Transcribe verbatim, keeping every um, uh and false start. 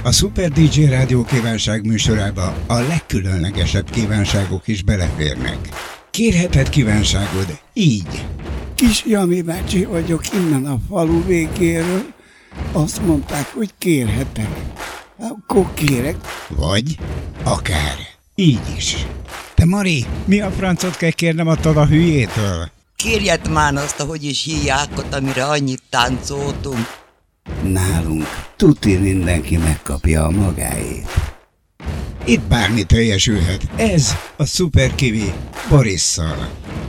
A Super dé dzsé Rádió kívánság műsorába a legkülönlegesebb kívánságok is beleférnek. Kérheted kívánságod így. Kis Jani bácsi vagyok innen a falu végéről. Azt mondták, hogy kérhetek. Akkor kérek. Vagy akár így is. Te Mari, mi a francot kell kérnem attól a hülyétől? Kérjed már azt, ahogy is hívják ott, amire annyit táncoltunk. Nálunk tuti mindenki megkapja a magáét. Itt bármi teljesülhet. Ez a Super Kiwi Borisszal.